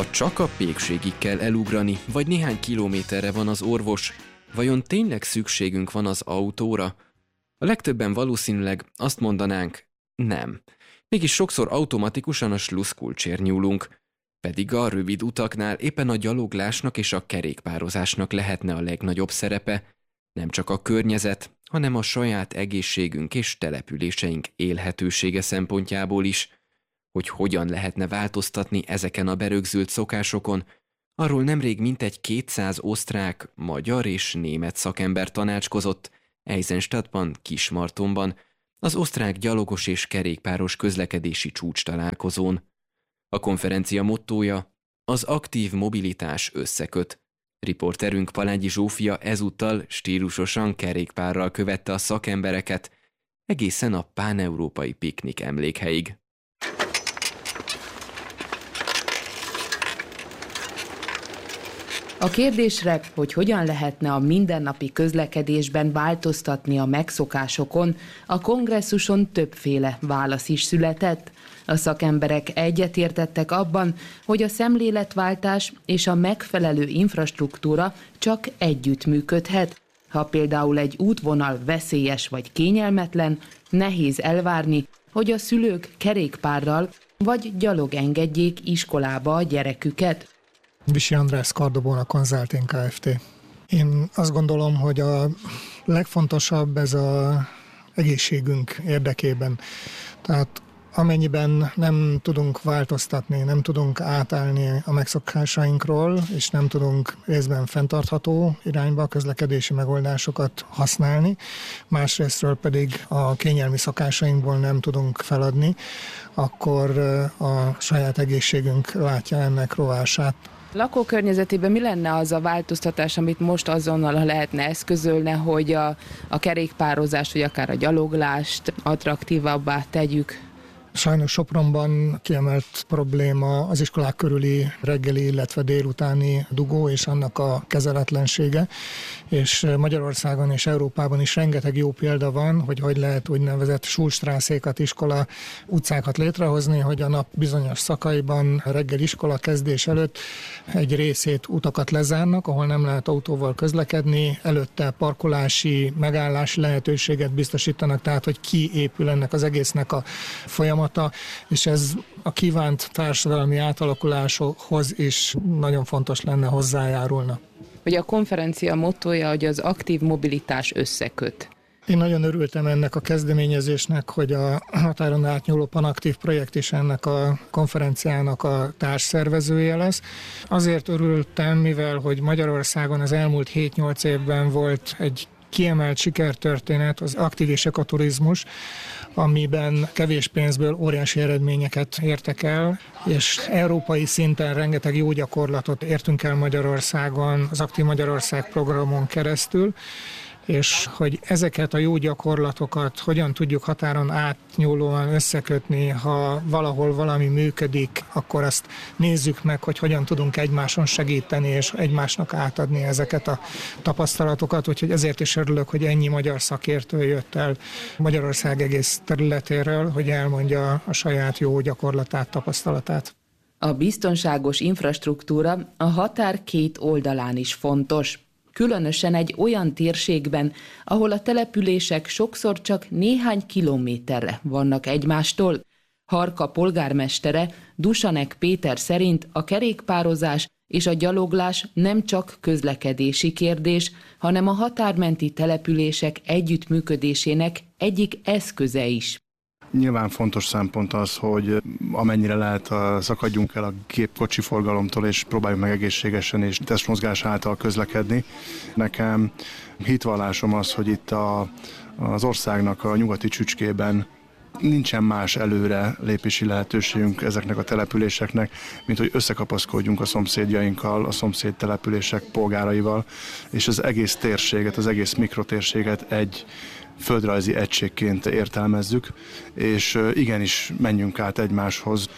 Ha csak a pékségig kell elugrani, vagy néhány kilométerre van az orvos, vajon tényleg szükségünk van az autóra? A legtöbben valószínűleg azt mondanánk, nem. Mégis sokszor automatikusan a sluszkulcsért nyúlunk, pedig a rövid utaknál éppen a gyaloglásnak és a kerékpározásnak lehetne a legnagyobb szerepe, nem csak a környezet, hanem a saját egészségünk és településeink élhetősége szempontjából is. Hogy hogyan lehetne változtatni ezeken a berögzült szokásokon, arról nemrég mintegy 200 osztrák, magyar és német szakember tanácskozott Eisenstadtban, Kismartonban, az osztrák gyalogos és kerékpáros közlekedési csúcstalálkozón. A konferencia mottója: az aktív mobilitás összeköt. Riporterünk Palányi Zsófia ezúttal stílusosan kerékpárral követte a szakembereket egészen a páneurópai piknik emlékhelyig. A kérdésre, hogy hogyan lehetne a mindennapi közlekedésben változtatni a megszokásokon, a kongresszuson többféle válasz is született. A szakemberek egyetértettek abban, hogy a szemléletváltás és a megfelelő infrastruktúra csak együtt működhet. Ha például egy útvonal veszélyes vagy kényelmetlen, nehéz elvárni, hogy a szülők kerékpárral vagy gyalog engedjék iskolába a gyereküket. Visi András, Cardobona Consulting Kft. Én azt gondolom, hogy a legfontosabb ez az egészségünk érdekében. Tehát amennyiben nem tudunk változtatni, nem tudunk átállni a megszokásainkról, és nem tudunk részben fenntartható irányba a közlekedési megoldásokat használni, másrésztről pedig a kényelmi szokásainkból nem tudunk feladni, akkor a saját egészségünk látja ennek rovását. Lakókörnyezetében mi lenne az a változtatás, amit most azonnal lehetne eszközölni, hogy a kerékpározást, vagy akár a gyaloglást attraktívabbá tegyük? Sajnos Sopronban kiemelt probléma az iskolák körüli reggeli, illetve délutáni dugó és annak a kezeletlensége, és Magyarországon és Európában is rengeteg jó példa van, hogy lehet úgynevezett Schulstraßékat, iskola utcákat létrehozni, hogy a nap bizonyos szakaiban reggel iskola kezdés előtt egy részét utakat lezárnak, ahol nem lehet autóval közlekedni, előtte parkolási, megállási lehetőséget biztosítanak, tehát hogy kiépül ennek az egésznek a folyamata, és ez a kívánt társadalmi átalakuláshoz is nagyon fontos lenne, hozzájárulna. Hogy a konferencia mottója, hogy az aktív mobilitás összeköt. Én nagyon örültem ennek a kezdeményezésnek, hogy a határon átnyúló Panaktív projekt is ennek a konferenciának a társszervezője lesz. Azért örültem, mivel hogy Magyarországon az elmúlt 7-8 évben volt egy kiemelt sikertörténet, az aktív és ekoturizmus, amiben kevés pénzből óriási eredményeket értek el, és európai szinten rengeteg jó gyakorlatot értünk el Magyarországon, az Aktív Magyarország programon keresztül, és hogy ezeket a jó gyakorlatokat hogyan tudjuk határon átnyúlóan összekötni, ha valahol valami működik, akkor azt nézzük meg, hogy hogyan tudunk egymáson segíteni, és egymásnak átadni ezeket a tapasztalatokat, úgyhogy ezért is örülök, hogy ennyi magyar szakértő jött el Magyarország egész területéről, hogy elmondja a saját jó gyakorlatát, tapasztalatát. A biztonságos infrastruktúra a határ két oldalán is fontos. Különösen egy olyan térségben, ahol a települések sokszor csak néhány kilométerre vannak egymástól. Harka polgármestere, Dusanek Péter szerint a kerékpározás és a gyaloglás nem csak közlekedési kérdés, hanem a határmenti települések együttműködésének egyik eszköze is. Nyilván fontos szempont az, hogy amennyire lehet szakadjunk el a gépkocsi forgalomtól, és próbáljuk meg egészségesen és testmozgás által közlekedni. Nekem hitvallásom az, hogy itt az országnak a nyugati csücskében nincsen más előre lépési lehetőségünk ezeknek a településeknek, mint hogy összekapaszkodjunk a szomszédjainkkal, a szomszéd települések polgáraival, és az egész térséget, az egész mikrotérséget egy földrajzi egységként értelmezzük, és igenis menjünk át egymáshoz.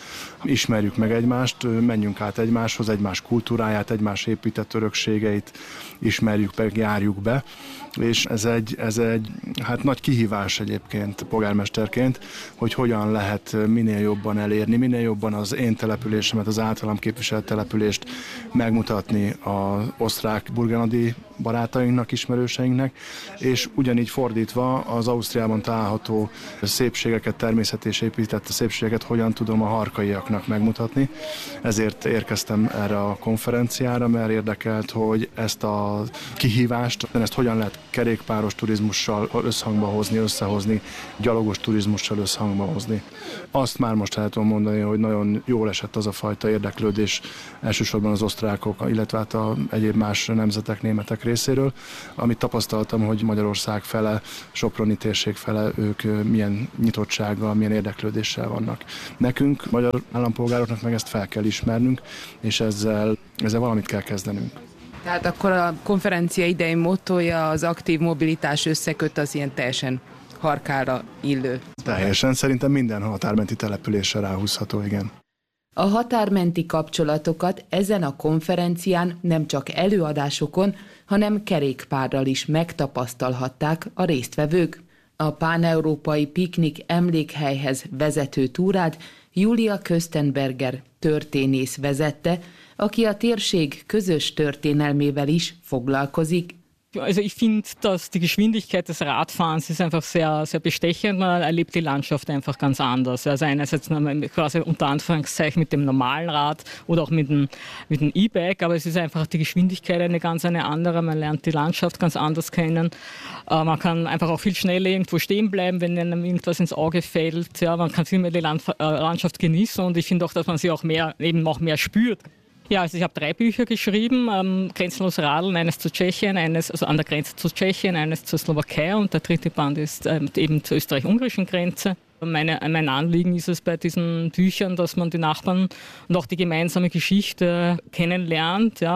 ismerjük meg egymást, menjünk át egymáshoz, egymás kultúráját, egymás épített örökségeit ismerjük meg, járjuk be, és ez egy hát nagy kihívás egyébként polgármesterként, hogy hogyan lehet minél jobban elérni, minél jobban az én településemet, az általam képviselt települést megmutatni az osztrák burgenlandi barátainknak, ismerőseinknek, és ugyanígy fordítva az Ausztriában található szépségeket, természet és épített szépségeket hogyan tudom a harkaiaknak megmutatni. Ezért érkeztem erre a konferenciára, mert érdekelt, hogy ezt a kihívást, ezt hogyan lehet kerékpáros turizmussal összhangba hozni, összehozni, gyalogos turizmussal összhangba hozni. Azt már most el tudom mondani, hogy nagyon jól esett az a fajta érdeklődés, elsősorban az osztrákok, illetve hát egyéb más nemzetek, németek részéről, amit tapasztaltam, hogy Magyarország fele, soproni térség fele ők milyen nyitottsággal, milyen érdeklődéssel vannak. Nekünk, magyar állampolgároknak meg ezt fel kell ismernünk, és ezzel valamit kell kezdenünk. Tehát akkor a konferencia idei mottója az aktív mobilitás összeköt, az ilyen teljesen Harkára illő. Teljesen, szerintem minden határmenti településre ráhúzható, igen. A határmenti kapcsolatokat ezen a konferencián nem csak előadásokon, hanem kerékpárral is megtapasztalhatták a résztvevők. A páneurópai piknik emlékhelyhez vezető túrát Julia Köstenberger történész vezette, aki a térség közös történelmével is foglalkozik. Also ich finde, dass die Geschwindigkeit des Radfahrens ist einfach sehr, sehr bestechend. Man erlebt die Landschaft einfach ganz anders. Also einerseits quasi unter Anführungszeichen mit dem normalen Rad oder auch mit dem E-Bike, aber es ist einfach die Geschwindigkeit eine andere. Man lernt die Landschaft ganz anders kennen. Man kann einfach auch viel schneller irgendwo stehen bleiben, wenn einem irgendwas ins Auge fällt. Ja, man kann viel mehr die Landschaft genießen und ich finde auch, dass man sie auch mehr spürt. Ja, also ich habe 3 Bücher geschrieben, Grenzenlos Radeln, eines zu Tschechien, eines also an der Grenze zu Tschechien, eines zur Slowakei und der 3. Band ist eben zur österreich-ungarischen Grenze. Mein Anliegen ist es bei diesen Büchern, dass man die Nachbarn und auch die gemeinsame Geschichte kennenlernt, ja,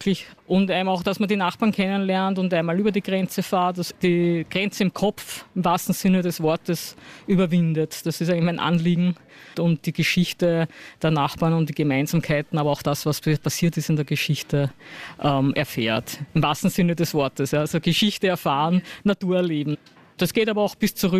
und eben auch, dass man die Nachbarn kennenlernt und einmal über die Grenze fährt, dass die Grenze im Kopf im wahrsten Sinne des Wortes überwindet. Das ist eigentlich mein Anliegen. Und die Geschichte der Nachbarn und die Gemeinsamkeiten, aber auch das, was passiert ist in der Geschichte, erfährt. Im wahrsten Sinne des Wortes. Ja. Also Geschichte erfahren, Natur erleben. Das geht aber auch bis zur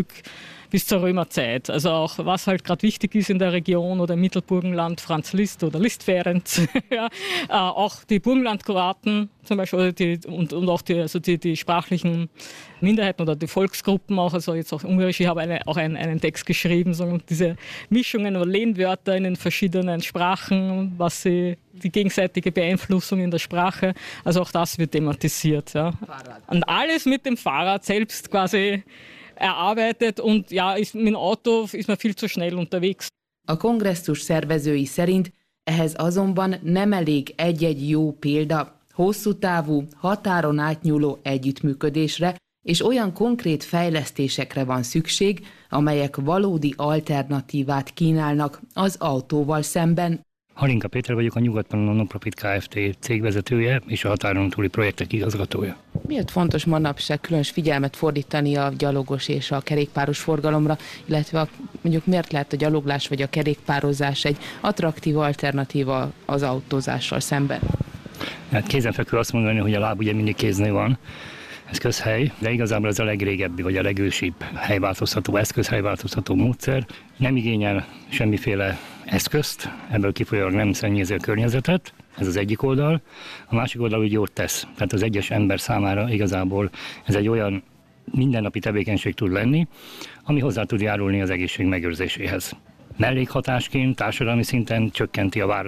Römerzeit. Also auch, was halt gerade wichtig ist in der Region oder im Mittelburgenland, Franz Liszt oder Liszt Ferenc. Ja. Auch die Burgenlandkroaten zum Beispiel und auch die sprachlichen Minderheiten oder die Volksgruppen auch, also jetzt auch Ungarisch. Ich habe auch einen Text geschrieben, so diese Mischungen oder Lehnwörter in den verschiedenen Sprachen, die gegenseitige Beeinflussung in der Sprache, also auch das wird thematisiert. Ja. Und alles mit dem Fahrrad selbst quasi erarbeitet, und ja, mit dem Auto ist man viel zu schnell unterwegs. A kongresszus szervezői szerint ehhez azonban nem elég egy-egy jó példa, hosszú távú, határon átnyúló együttműködésre és olyan konkrét fejlesztésekre van szükség, amelyek valódi alternatívát kínálnak az autóval szemben. Halinka Péter vagyok, a Nyugat-Pannon Non-Profit Kft. Cégvezetője és a határon túli projektek igazgatója. Miért fontos manapság különös figyelmet fordítani a gyalogos és a kerékpáros forgalomra, illetve mondjuk miért lehet a gyaloglás vagy a kerékpározás egy attraktív alternatíva az autózással szemben? Hát kézenfekvő azt mondani, hogy a láb ugye mindig kéznél van. Ez közhely, de igazából ez a legrégebbi vagy a legősibb helyváltoztató eszköz, helyváltoztató módszer. Nem igényel semmiféle eszközt, ebből kifolyólag nem szennyezi a környezetet, ez az egyik oldal. A másik oldal, hogy jót tesz, tehát az egyes ember számára igazából ez egy olyan mindennapi tevékenység tud lenni, ami hozzá tud járulni az egészség megőrzéséhez. Mellékhatásként társadalmi szinten csökkenti a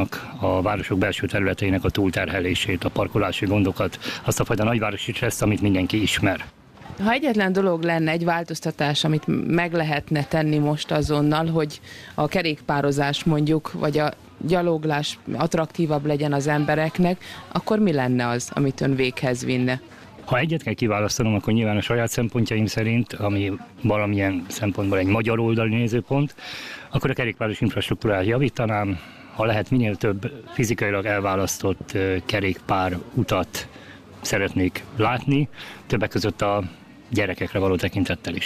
városok belső területeinek a túlterhelését, a parkolási gondokat, azt a fajta nagyvárosi stressz, amit mindenki ismer. Ha egyetlen dolog lenne, egy változtatás, amit meg lehetne tenni most azonnal, hogy a kerékpározás mondjuk, vagy a gyaloglás attraktívabb legyen az embereknek, akkor mi lenne az, amit ön véghez vinne? Ha egyet kell kiválasztanom, akkor nyilván a saját szempontjaim szerint, ami valamilyen szempontból egy magyar oldali nézőpont, akkor a kerékpáros infrastruktúrát javítanám, ha lehet minél több fizikailag elválasztott kerékpár utat szeretnék látni, többek között a gyerekekre való tekintettel is.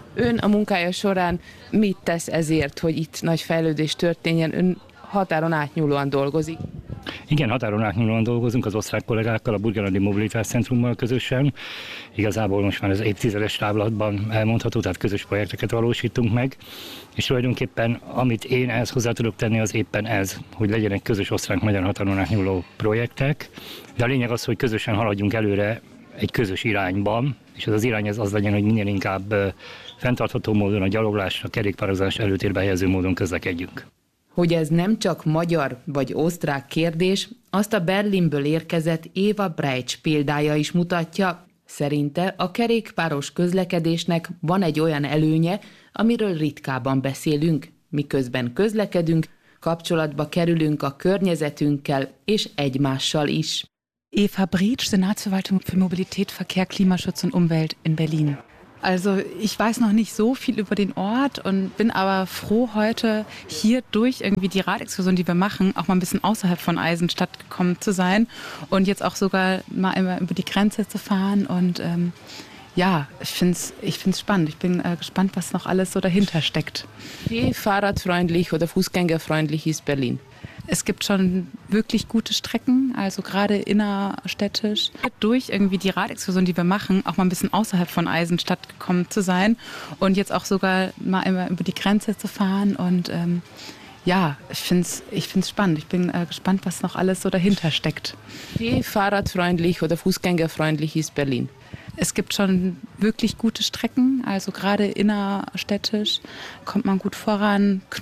Ön a munkája során mit tesz ezért, hogy itt nagy fejlődés történjen? Ön határon átnyúlóan dolgozik. Igen, határon átnyúlóan dolgozunk az osztrák kollégákkal, a Burgenlandi Mobilitás Centrummal közösen. Igazából most már az évtizedes távlatban elmondható, tehát közös projekteket valósítunk meg. És tulajdonképpen, amit én ehhez hozzá tudok tenni, az éppen ez, hogy legyenek közös osztrák-magyar határon átnyúló projektek. De a lényeg az, hogy közösen haladjunk előre egy közös irányban, és az irány az legyen, hogy minél inkább fenntartható módon a gyaloglás, a kerékpározás előtérbe helyező módon közlekedjünk. Hogy ez nem csak magyar vagy osztrák kérdés, azt a Berlinből érkezett Eva Breitsch példája is mutatja. Szerinte a kerékpáros közlekedésnek van egy olyan előnye, amiről ritkában beszélünk, miközben közlekedünk, kapcsolatba kerülünk a környezetünkkel és egymással is. Eva Breitsch, Senatsverwaltung für Mobilität, Verkehr, Klimaschutz und Umwelt in Berlin. Also ich weiß noch nicht so viel über den Ort und bin aber froh, heute hier durch irgendwie die Radexkursion, die wir machen, auch mal ein bisschen außerhalb von Eisenstadt gekommen zu sein und jetzt auch sogar mal immer über die Grenze zu fahren und ja, ich find's spannend. Ich bin gespannt, was noch alles so dahinter steckt. Wie fahrradfreundlich oder fußgängerfreundlich ist Berlin? Es gibt schon wirklich gute Strecken, also gerade innerstädtisch. Durch irgendwie die Radexkursion, die wir machen, auch mal ein bisschen außerhalb von Eisenstadt gekommen zu sein und jetzt auch sogar mal immer über die Grenze zu fahren und ja, ich find's spannend. Ich bin gespannt, was noch alles so dahinter steckt. Wie fahrradfreundlich oder fußgängerfreundlich ist Berlin? Es gibt schon wirklich gute Strecken, also gerade innerstädtisch kommt man gut voran.